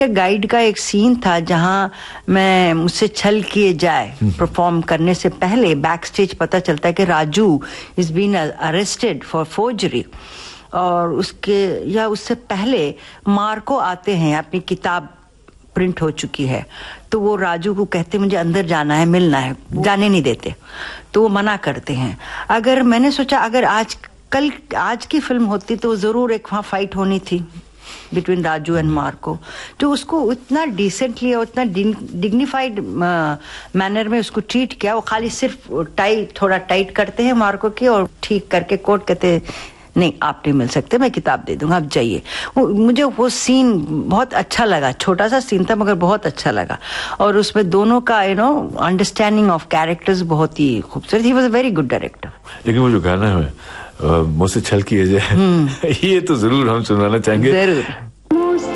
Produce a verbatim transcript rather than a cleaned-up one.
Guide का एक scene था जहां मैं मुझसे छल किए जाए परफॉर्म करने से पहले बैक स्टेज पता चलता है कि Raju is been arrested for forgery, और उसके या उससे पहले मार्को आते हैं, अपनी किताब प्रिंट हो चुकी है, तो वो राजू को कहते मुझे अंदर जाना है, मिलना है, जाने नहीं देते, तो वो मना करते हैं। अगर मैंने सोचा अगर आज कल आज की फिल्म होती तो जरूर एक वहां फाइट होनी थी बिटवीन राजू एंड मार्को, तो उसको उतना डिसेंटली और उतना डिग्निफाइड मैनर में उसको ट्रीट किया। वो खाली सिर्फ टाई थोड़ा टाइट करते हैं मार्को की और ठीक करके कोट कहते हैं नहीं आप नहीं मिल सकते, मैं किताब दे दूंगा, आप जाइए। मुझे वो सीन बहुत अच्छा लगा, छोटा सा सीन था मगर बहुत अच्छा लगा, और उसमें दोनों का you know understanding of characters बहुत ही खूबसूरत। He was a very good director. लेकिन वो जो गाना है मुझसे छल किए जाए ये तो जरूर हम सुनाना चाहेंगे। जरूर।